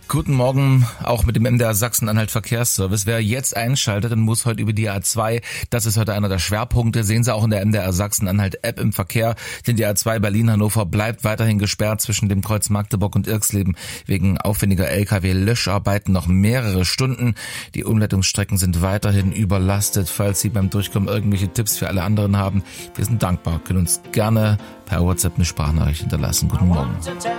Guten Morgen, auch mit dem MDR Sachsen-Anhalt Verkehrsservice. Wer jetzt einschaltet, dann muss heute über die A2. Das ist heute einer der Schwerpunkte. Sehen Sie auch in der MDR Sachsen-Anhalt App im Verkehr. Denn die A2 Berlin-Hannover bleibt weiterhin gesperrt zwischen dem Kreuz Magdeburg und Irxleben wegen aufwendiger LKW-Löscharbeiten noch mehrere Stunden. Die Umleitungsstrecken sind weiterhin überlastet. Falls Sie beim Durchkommen irgendwelche Tipps für alle anderen haben, wir sind dankbar. Können uns gerne per WhatsApp eine Sprachnachricht hinterlassen. Guten Morgen.